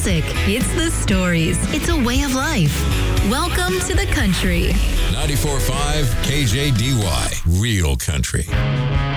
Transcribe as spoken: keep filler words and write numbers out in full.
music. It's the stories. It's a way of life. Welcome to the country. ninety-four point five K J D Y, Real Country.